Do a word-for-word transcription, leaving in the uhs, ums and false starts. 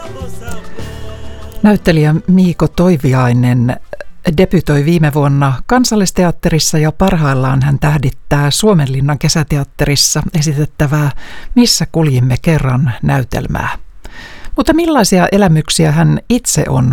Näyttelijä Miiko Toiviainen debytoi viime vuonna Kansallisteatterissa ja parhaillaan hän tähdittää Suomenlinnan kesäteatterissa esitettävää Missä kuljimme kerran -näytelmää. Mutta millaisia elämyksiä hän itse on